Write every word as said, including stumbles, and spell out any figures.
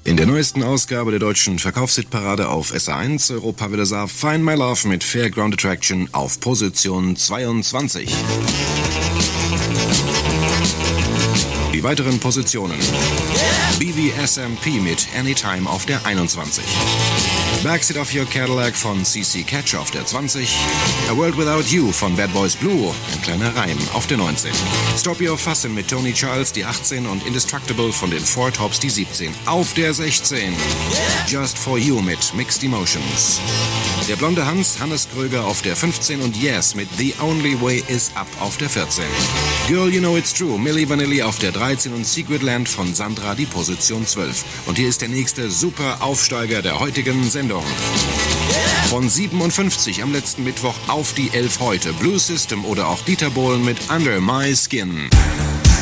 In der neuesten Ausgabe der deutschen Verkaufshitparade auf S A eins, Europawelle sah Find My Love mit Fairground Attraction auf Position zweiundzwanzig. Die weiteren Positionen: B V S M P mit Anytime auf der einundzwanzig. Backseat of Your Cadillac von C C Catch auf der zwanzig. A World Without You von Bad Boys Blue, ein kleiner Reim, auf der neunzehn. Stop Your Fussin' mit Tony Charles, die achtzehn, und Indestructible von den Four Tops, die siebzehn, auf der sechzehn. Just For You mit Mixed Emotions. Der blonde Hans, Hannes Kröger, auf der fünfzehn und Yes mit The Only Way Is Up auf der vierzehn. Girl You Know It's True, Milli Vanilli auf der dreizehn und Secret Land von Sandra, die Position zwölf. Und hier ist der nächste super Aufsteiger der heutigen Sendung. Von siebenundfünfzig am letzten Mittwoch auf die elf heute. Blue System oder auch Dieter Bohlen mit Under My Skin.